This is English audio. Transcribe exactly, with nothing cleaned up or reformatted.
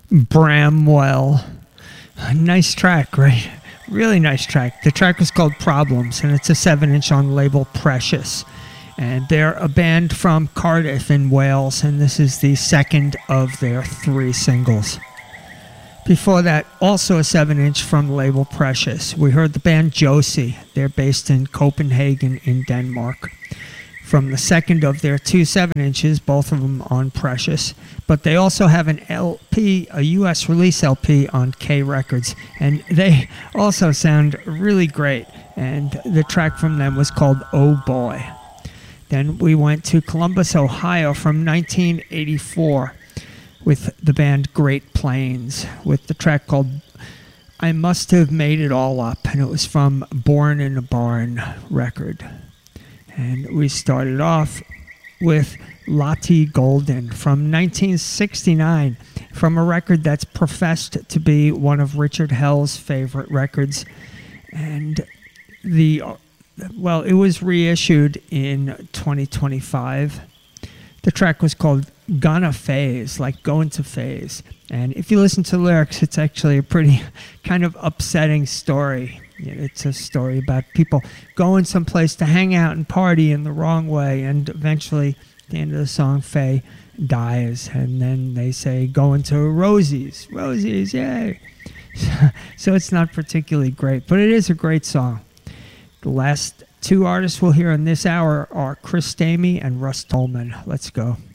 Bramwell. A nice track, right? Really nice track. The track is called Problems, and it's a seven inch on the label Precious. And they're a band from Cardiff in Wales, and this is the second of their three singles. Before that, also a seven inch from the label Precious. We heard the band Josie. They're based in Copenhagen in Denmark. From the second of their two seven inches, both of them on Precious. But they also have an L P, a U S release L P on K Records. And they also sound really great. And the track from them was called Oh Boy. Then we went to Columbus, Ohio from nineteen eighty-four with the band Great Plains with the track called I Must Have Made It All Up. And it was from Born in a Barn record. And we started off with Lottie Golden from nineteen sixty-nine, from a record that's professed to be one of Richard Hell's favorite records. And the, well, it was reissued in twenty twenty-five. The track was called Gonna Phase, like going to phase. And if you listen to the lyrics, it's actually a pretty kind of upsetting story. It's a story about people going someplace to hang out and party in the wrong way, and eventually, at the end of the song, Faye dies, and then they say, going to Rosie's. Rosie's, yay! So it's not particularly great, but it is a great song. The last two artists we'll hear in this hour are Chris Stamey and Russ Tolman. Let's go.